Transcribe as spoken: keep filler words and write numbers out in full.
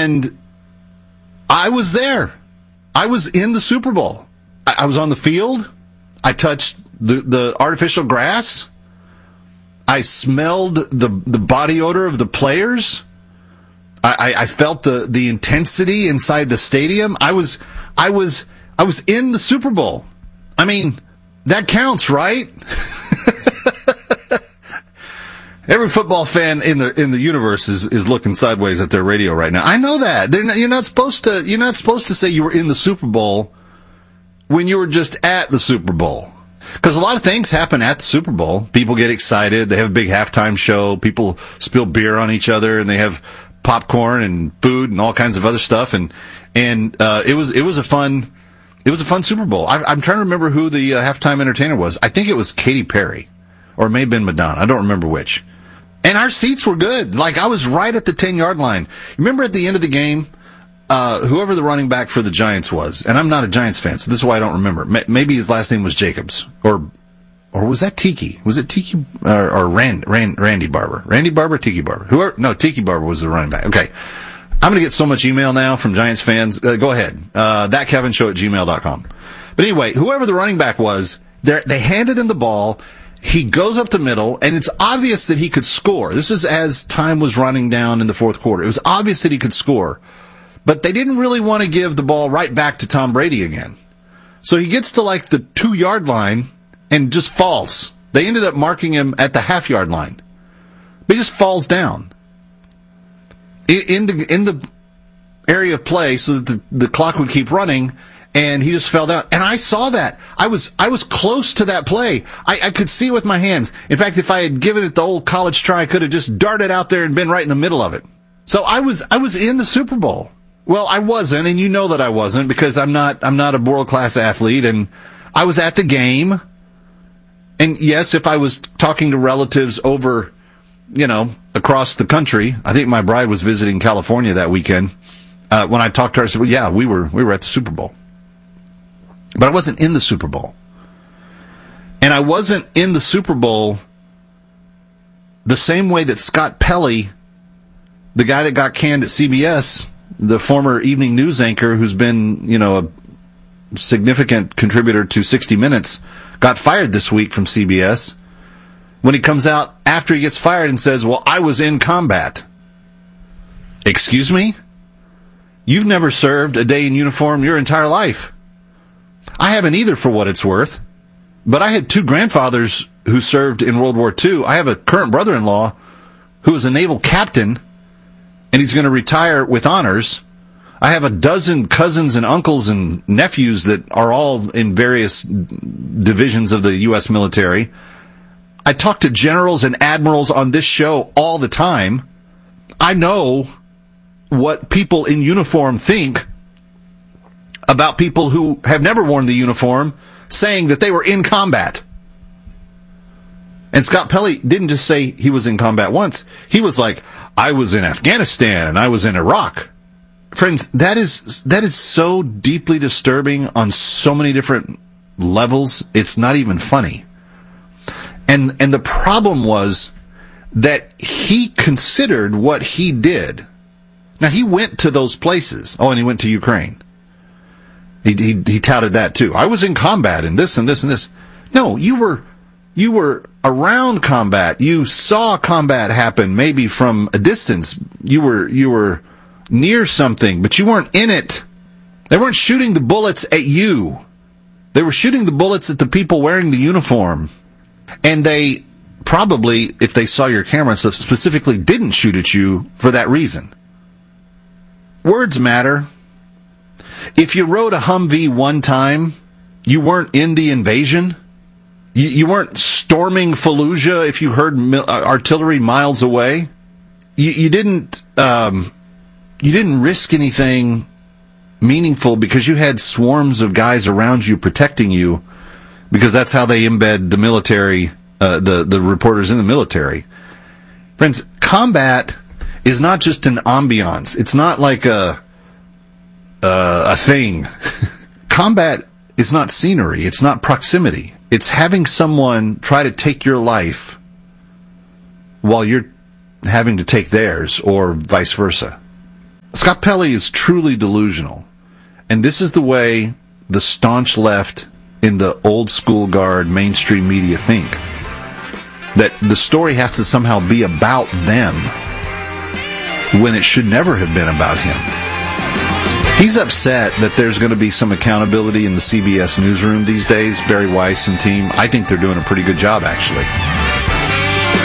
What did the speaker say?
And I was there. I was in the Super Bowl. I, I was on the field. I touched the, the artificial grass. I smelled the, the body odor of the players. I, I felt the, the intensity inside the stadium. I was, I was, I was in the Super Bowl. I mean, that counts, right? Every football fan in the in the universe is, is looking sideways at their radio right now. I know that. They're not, you're not supposed to. You're not supposed to say you were in the Super Bowl when you were just at the Super Bowl. Because a lot of things happen at the Super Bowl. People get excited. They have a big halftime show. People spill beer on each other, and they have popcorn and food and all kinds of other stuff, and and uh, it was it was a fun it was a fun Super Bowl. I, I'm trying to remember who the uh, halftime entertainer was. I think it was Katy Perry, or it may have been Madonna. I don't remember which. And our seats were good. Like, I was right at the ten yard line. Remember at the end of the game, uh, whoever the running back for the Giants was, and I'm not a Giants fan, so this is why I don't remember. M- maybe his last name was Jacobs, or Or was that Tiki? Was it Tiki or, or Rand, Rand, Randy Barber? Randy Barber, Tiki Barber? Whoever? No, Tiki Barber was the running back. Okay. I'm going to get so much email now from Giants fans. Uh, go ahead. Uh, that Kevin Show at gmail dot com. But anyway, whoever the running back was, they handed him the ball. He goes up the middle, and it's obvious that he could score. This is as time was running down in the fourth quarter. It was obvious that he could score. But they didn't really want to give the ball right back to Tom Brady again. So he gets to like the two yard line and just falls. They ended up marking him at the half-yard line. But he just falls down in the in the area of play so that the, the clock would keep running, and he just fell down. And I saw that. I was I was close to that play. I, I could see it with my hands. In fact, if I had given it the old college try, I could have just darted out there and been right in the middle of it. So I was I was in the Super Bowl. Well, I wasn't, and you know that I wasn't, because I'm not I'm not a world-class athlete, and I was at the game. And yes, if I was talking to relatives over, you know, across the country, I think my bride was visiting California that weekend. Uh, when I talked to her, I said, well, yeah, we were, we were at the Super Bowl. But I wasn't in the Super Bowl. And I wasn't in the Super Bowl the same way that Scott Pelley, the guy that got canned at C B S, the former evening news anchor who's been, you know, a significant contributor to sixty minutes, got fired this week from C B S, when he comes out after he gets fired and says, well, I was in combat. Excuse me? You've never served a day in uniform your entire life. I haven't either, for what it's worth. But I had two grandfathers who served in World War Two. I have a current brother-in-law who is a naval captain, and he's going to retire with honors. I have a dozen cousins and uncles and nephews that are all in various divisions of the U S military. I talk to generals and admirals on this show all the time. I know what people in uniform think about people who have never worn the uniform, saying that they were in combat. And Scott Pelley didn't just say he was in combat once. He was like, I was in Afghanistan and I was in Iraq. Friends, that is that is so deeply disturbing on so many different levels, it's not even funny. And and the problem was that he considered what he did. Now, he went to those places. Oh, and he went to Ukraine. He he, he touted that too. I was in combat and this and this and this. No, you were you were around combat. You saw combat happen, maybe from a distance. You were you were near something, but you weren't in it. They weren't shooting the bullets at you. They were shooting the bullets at the people wearing the uniform. And they probably, if they saw your camera and stuff, specifically didn't shoot at you for that reason. Words matter. If you rode a Humvee one time, you weren't in the invasion. You, you weren't storming Fallujah if you heard mil- artillery miles away. You, you didn't... Um, You didn't risk anything meaningful because you had swarms of guys around you protecting you, because that's how they embed the military, uh, the, the reporters in the military. Friends, combat is not just an ambiance. It's not like a, uh, a thing. Combat is not scenery. It's not proximity. It's having someone try to take your life while you're having to take theirs, or vice versa. Scott Pelley is truly delusional. And this is the way the staunch left in the old school guard mainstream media think. That the story has to somehow be about them when it should never have been about him. He's upset that there's going to be some accountability in the C B S newsroom these days, Barry Weiss and team. I think they're doing a pretty good job, actually.